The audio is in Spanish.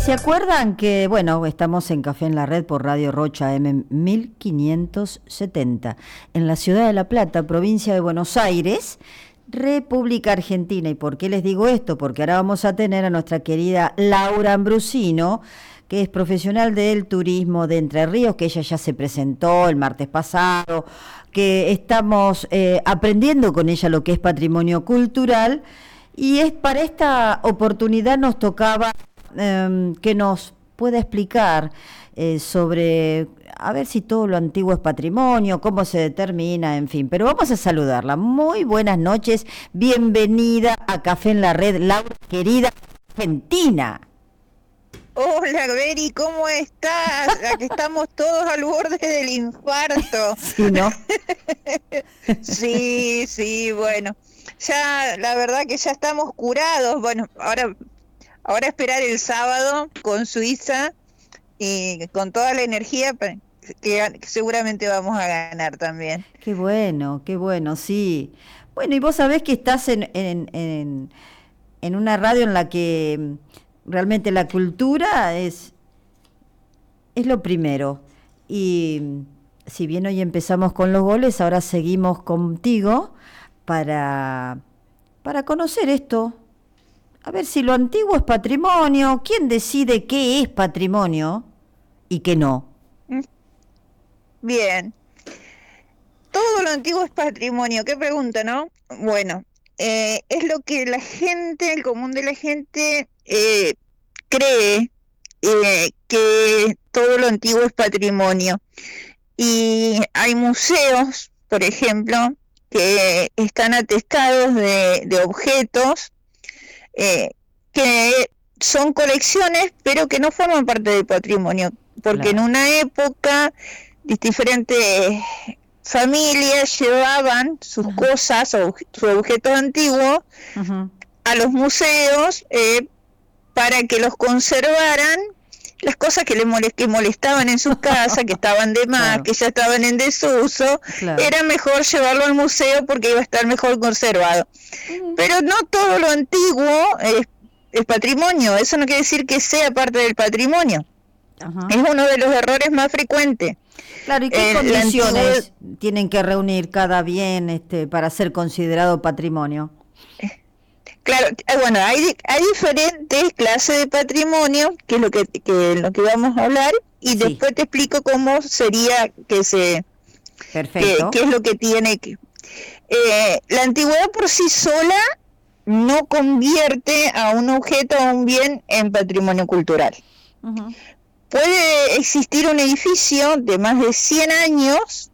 ¿Se acuerdan que, bueno, estamos en Café en la Red por Radio Rocha M 1570, en la ciudad de La Plata, provincia de Buenos Aires, República Argentina? ¿Y por qué les digo esto? Porque ahora vamos a tener a nuestra querida Laura Ambrusino, que es profesional del turismo de Entre Ríos, que ella ya se presentó el martes pasado, que estamos aprendiendo con ella lo que es patrimonio cultural, y para esta oportunidad nos tocaba que nos pueda explicar sobre, a ver si todo lo antiguo es patrimonio, cómo se determina, en fin. Pero vamos a saludarla. Muy buenas noches, bienvenida a Café en la Red, Laura, querida Argentina. Hola, Beri, ¿cómo estás? Aquí estamos todos al borde del infarto. Sí, ¿no? Sí, bueno. Ya, la verdad que ya estamos curados. Bueno, ahora esperar el sábado con Suiza y con toda la energía que seguramente vamos a ganar también. Qué bueno, sí. Bueno, y vos sabés que estás en una radio en la que realmente la cultura es lo primero. Y si bien hoy empezamos con los goles, ahora seguimos contigo para conocer esto. A ver si lo antiguo es patrimonio. ¿Quién decide qué es patrimonio y qué no? Bien. Todo lo antiguo es patrimonio. ¿Qué pregunta, no? Bueno, es lo que la gente, el común de la gente, cree que todo lo antiguo es patrimonio. Y hay museos, por ejemplo, que están atestados de objetos que son colecciones, pero que no forman parte del patrimonio, porque claro, en una época diferentes familias llevaban sus cosas o sus objetos antiguos a los museos para que los conservaran. Las cosas que que molestaban en sus casas, que estaban de más, claro, que ya estaban en desuso, claro, era mejor llevarlo al museo porque iba a estar mejor conservado. Pero no todo lo antiguo es patrimonio. Eso no quiere decir que sea parte del patrimonio. Es uno de los errores más frecuentes. Claro, ¿y qué condiciones tienen que reunir cada bien para ser considerado patrimonio? Claro, bueno, hay diferentes clases de patrimonio, que es lo que vamos a hablar, y sí, después te explico cómo sería Perfecto. qué es lo que tiene que... la antigüedad por sí sola no convierte a un objeto o a un bien en patrimonio cultural. Puede existir un edificio de más de 100 años